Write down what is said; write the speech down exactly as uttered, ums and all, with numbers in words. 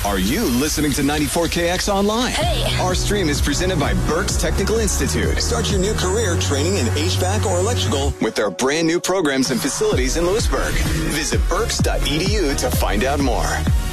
Are you listening to ninety-four K X online? Hey. Our stream is presented by Berks Technical Institute. Start your new career training in H V A C or electrical with their brand new programs and facilities in Lewisburg. Visit berks dot e d u to find out more.